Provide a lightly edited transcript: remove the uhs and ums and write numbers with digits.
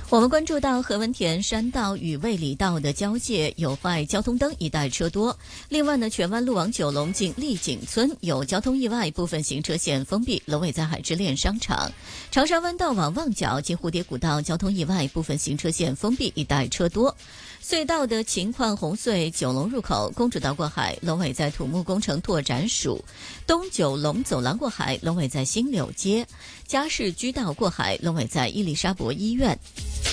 我们关注到何文田山道与卫理道的交界有坏交通灯，一带车多。另外呢，荃湾路往九龙近丽景村有交通意外，部分行车线封闭。龙尾在海之恋商场。长沙湾道往旺角近蝴蝶谷道交通意外，部分行车线封闭，一带车多。隧道的情况：红隧九龙入口公主道过海，龙尾在土木工程拓展署；东九龙走廊过海，龙尾在新柳街；嘉市居道过海，龙尾在伊丽莎白医院。